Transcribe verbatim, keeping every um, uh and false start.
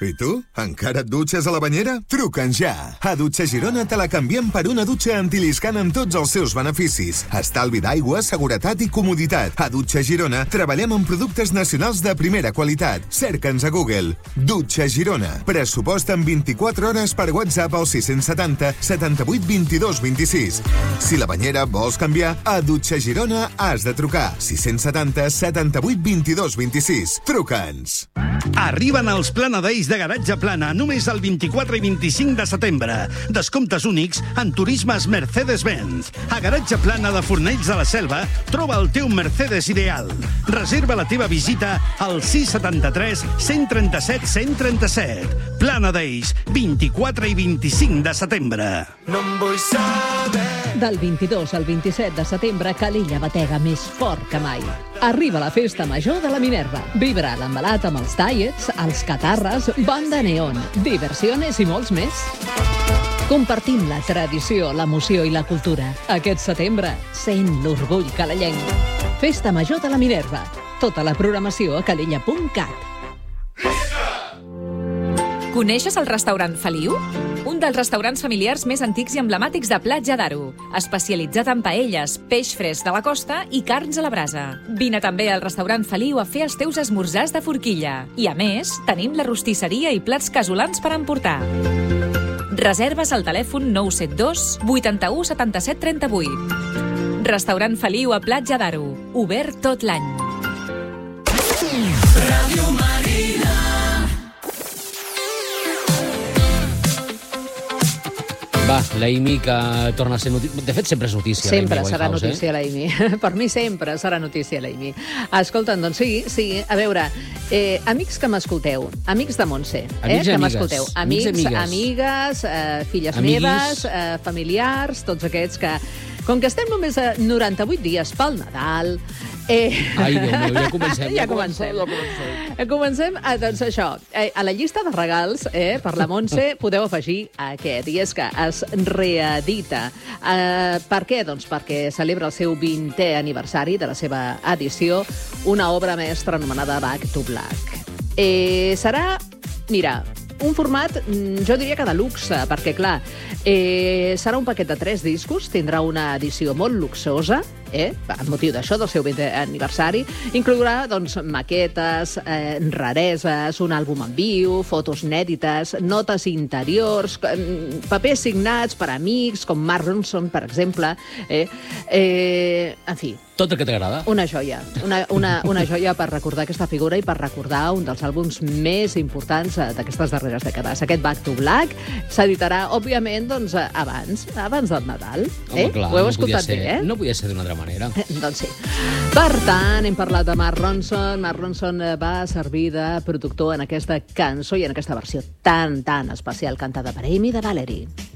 I tu? Encara et dutxes a la banyera? Truca'ns ja! A Dutxa Girona te la canviem per una dutxa antiliscant amb tots els seus beneficis. Estalvi d'aigua, seguretat i comoditat. A Dutxa Girona treballem amb productes nacionals de primera qualitat. Cerca'ns a Google. Dutxa Girona. Pressupost en vint-i-quatre hores per WhatsApp al sis set zero setanta-vuit vint-i-dos vint-i-sis. Si la banyera vols canviar, a Dutxa Girona has de trucar. sis set zero setanta-vuit vint-i-dos vint-i-sis. Truca'ns. Arriben els Plana Days de Garatge Plana només el vint-i-quatre i vint-i-cinc de setembre. Descomptes únics en turismes Mercedes-Benz. A Garatge Plana de Fornells de la Selva troba el teu Mercedes ideal. Reserva la teva visita al sis set tres, cent trenta-set, cent trenta-set. Plana Days, vint-i-quatre i vint-i-cinc de setembre. No em vull saber. Del vint-i-dos al vint-i-set de setembre, Calella batega més fort que mai. Arriba la festa major de la Minerva. Vibra l'embalat amb els tallets, els catarres, banda neon, diversiones i molts més. Compartim la tradició, l'emoció i la cultura. Aquest setembre, sent l'orgull calellenc. Festa major de la Minerva. Tota la programació a calella punt cat. Coneixes el restaurant Feliu? Un dels restaurants familiars més antics i emblemàtics de Platja d'Aro, especialitzat en paelles, peix fresc de la costa i carns a la brasa. Vine també al restaurant Feliu a fer els teus esmorzars de forquilla. I a més, tenim la rostisseria i plats casolans per emportar. Reserves al telèfon nou set dos, vuitanta-u, setanta-set, trenta-vuit. Restaurant Feliu a Platja d'Aro, obert tot l'any. Ràdio Marina. Va, l'Amy, que torna a ser notícia. De fet, sempre és notícia. Sempre serà Whitehouse, notícia, eh? l'Amy. Per mi sempre serà notícia, l'Amy. Escolta'm, doncs sí, sí. A veure, eh, amics que m'escolteu, amics de Montse, eh, amics que amigues. m'escolteu. Amics, Amics, amigues, eh, filles Amiguis. meves, eh, familiars, tots aquests que... Com que estem només a noranta-vuit dies pel Nadal... Eh... Ai, Déu meu, ja comencem. ja comencem. Ja comencem. Comencem, a, doncs això, a la llista de regals eh, per la Montse podeu afegir aquest, i és que es reedita. Eh, per què? Doncs perquè celebra el seu vintè aniversari de la seva edició, una obra mestra anomenada Back to Black. Eh, serà, mira, un format, jo diria que de luxe, perquè, clar, eh, serà un paquet de tres discos, tindrà una edició molt luxosa, eh, amb motiu d'això, del seu vintè aniversari. Inclourà, doncs, maquetes, eh, rareses, un àlbum en viu, fotos inèdites, notes interiors, papers signats per amics, com Mark Ronson, per exemple. Eh, eh, en fi, Tot el que t'agrada. una joia, una, una, una joia per recordar aquesta figura i per recordar un dels àlbums més importants d'aquestes darreres dècades. Aquest Back to Black s'editarà, òbviament, doncs, abans, abans del Nadal. Eh? Home, clar, Ho heu no escoltat podia ser, bé, eh? No podia ser d'una altra manera. Eh, doncs sí. Per tant, hem parlat de Mark Ronson. Mark Ronson va servir de productor en aquesta cançó i en aquesta versió tan, tan especial cantada per Amy de Valerie.